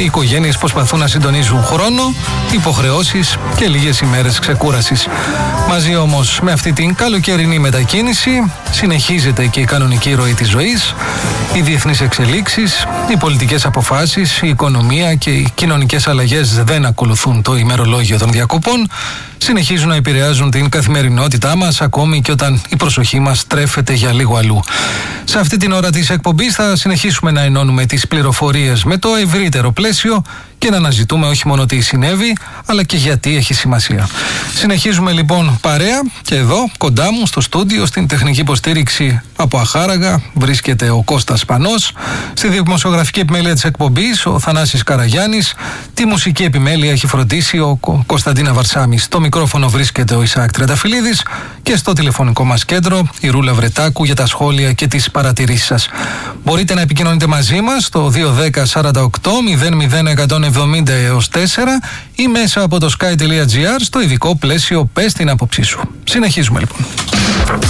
οικογένειες προσπαθούν να συντονίζουν χρόνο, υποχρεώσεις και λίγες ημέρες ξεκούρασης. Μαζί όμως με αυτή την καλοκαιρινή μετακίνηση συνεχίζεται και η κανονική ροή της ζωής, οι διεθνείς εξελίξεις, οι πολιτικές αποφάσεις, η οικονομία και οι κοινωνικές αλλαγές δεν ακολουθούν το ημερολόγιο των διακοπών, συνεχίζουν να επηρεάζουν την καθημερινότητά μας ακόμη και όταν η προσοχή μας στρέφεται για λίγο αλλού. Σε αυτή την ώρα της εκπομπής θα συνεχίσουμε να ενώνουμε τις πληροφορίες με το ευρύτερο πλαίσιο και να αναζητούμε όχι μόνο τι συνέβη, αλλά και γιατί έχει σημασία. Συνεχίζουμε λοιπόν παρέα και εδώ κοντά μου στο στούντιο, στην τεχνική υποστήριξη από Αχάραγα, βρίσκεται ο Κώστας Σπανός, στη δημοσιογραφική επιμέλεια της εκπομπής ο Θανάσης Καραγιάννης, τη μουσική επιμέλεια έχει φροντίσει ο Κωνσταντίνα Βαρσάμι, στο μικρόφωνο βρίσκεται ο Ισαάκ Τρενταφυλλίδης και στο τηλεφωνικό μας κέντρο η Ρούλα Βρετάκου για τα σχόλια και τις παρατηρήσεις σας. Μπορείτε να επικοινωνείτε μαζί μας στο 210 48 00 170 έως 4 ή μέσα από το sky.gr στο ειδικό πλαίσιο «Πες την άποψή σου». Συνεχίζουμε λοιπόν.